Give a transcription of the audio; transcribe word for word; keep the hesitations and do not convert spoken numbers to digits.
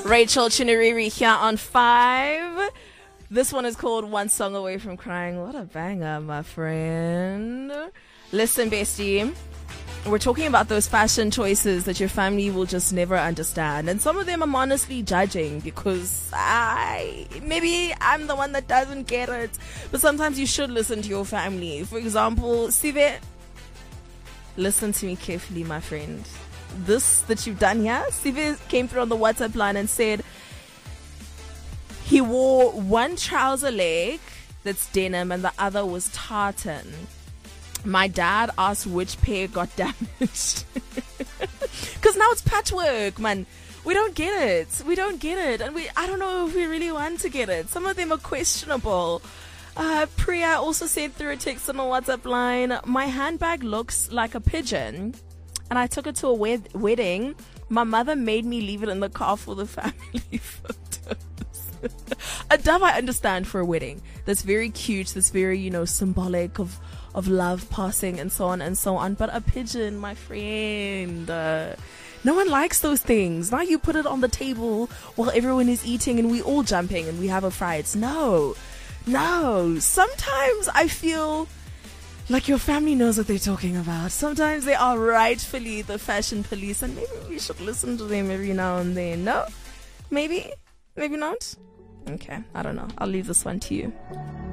Rachel Chinariri here on Five. This one is called One Song Away from Crying. What a banger, my friend. Listen, bestie, we're talking about those fashion choices that your family will just never understand. And some of them I'm honestly judging because I, maybe I'm the one that doesn't get it. But sometimes you should listen to your family. For example, Sive, listen to me carefully, my friend. This that you've done here, Sive came through on the WhatsApp line and said he wore one trouser leg that's denim and the other was tartan. My dad asked which pair got damaged. Because now it's patchwork, man. We don't get it. We don't get it. And we I don't know if we really want to get it. Some of them are questionable. Uh, Priya also said through a text on the WhatsApp line, my handbag looks like a pigeon. And I took it to a wed- wedding. My mother made me leave it in the car for the family photos. A dove I understand for a wedding. That's very cute. That's very, you know, symbolic of of love passing and so on and so on. But a pigeon, my friend, uh, no one likes those things. Now you put it on the table while everyone is eating and we all jumping and we have a fry. It's no, no. Sometimes I feel like your family knows what they're talking about. Sometimes they are rightfully the fashion police and maybe we should listen to them every now and then. No? Maybe? Maybe not? Okay, I don't know. I'll leave this one to you.